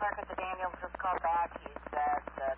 clerk at the Daniels just called back. He said the